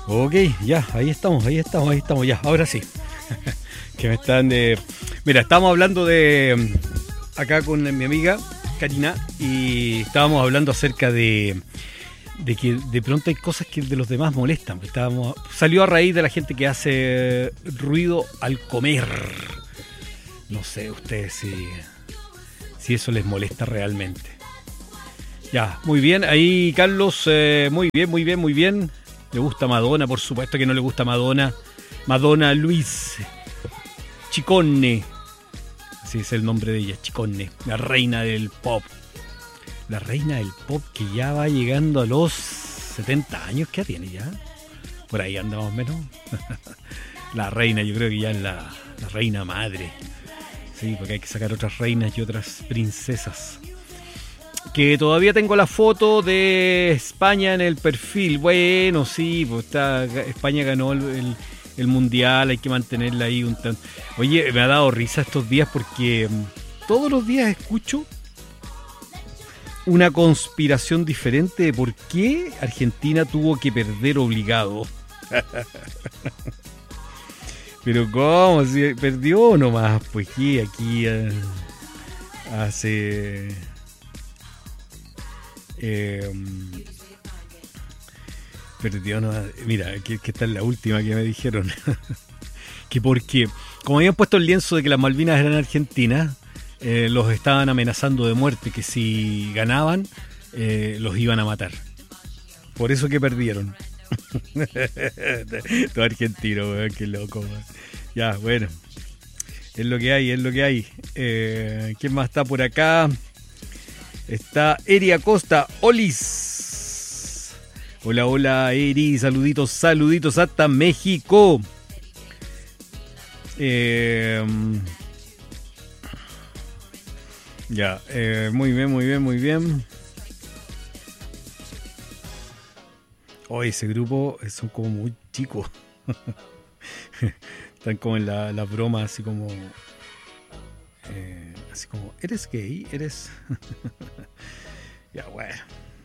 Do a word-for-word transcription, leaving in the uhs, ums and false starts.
Ok, ya, ahí estamos, ahí estamos, ahí estamos, ya, ahora sí. Que me están de... Mira, estábamos hablando de... Acá con mi amiga Karina y estábamos hablando acerca de... De que de pronto hay cosas que de los demás molestan. Estábamos, salió a raíz de la gente que hace ruido al comer. No sé ustedes si, si eso les molesta realmente. Ya, muy bien, ahí Carlos, eh, muy bien, muy bien, muy bien. Le gusta Madonna, por supuesto que no le gusta Madonna. Madonna Luis Ciccone, así es el nombre de ella, Ciccone, la reina del pop. La reina del pop que ya va llegando a los setenta años, ¿qué tiene ya? Por ahí anda más o menos. La reina, yo creo que ya es la, la reina madre. Sí, porque hay que sacar otras reinas y otras princesas. Que todavía tengo la foto de España en el perfil. Bueno, sí, pues está, España ganó el, el, el mundial, hay que mantenerla ahí un tanto. Oye, me ha dado risa estos días porque todos los días escucho una conspiración diferente de por qué Argentina tuvo que perder obligado. Pero ¿cómo? Si perdió nomás, pues que aquí uh, hace... Eh, perdió nomás. Mira, que, que esta es la última que me dijeron. Que porque, como habían puesto el lienzo de que las Malvinas eran argentinas, eh, los estaban amenazando de muerte, que si ganaban, eh, los iban a matar. Por eso que perdieron. Todo argentino, weón, qué loco, weón. Ya, bueno. Es lo que hay, es lo que hay. Eh, ¿Quién más está por acá? Está Eri Acosta, Olis. Hola, hola, Eri. Saluditos, saluditos hasta México. Eh, ya, eh, muy bien, muy bien, muy bien. Oh, ese grupo son como muy chicos. Están como en la, la broma, así como... Eh, así como, ¿eres gay? ¿Eres...? Ya, bueno.